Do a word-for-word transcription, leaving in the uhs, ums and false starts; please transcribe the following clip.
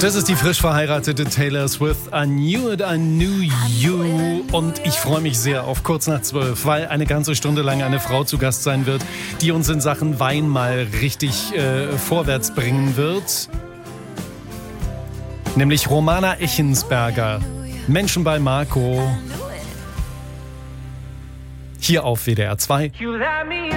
Das ist die frisch verheiratete Taylor Swift. I knew it, I knew you. Und ich freue mich sehr auf kurz nach zwölf, weil eine ganze Stunde lang eine Frau zu Gast sein wird, die uns in Sachen Wein mal richtig äh, vorwärts bringen wird. Nämlich Romana Echensberger. Menschen bei Marco. Hier auf W D R zwei.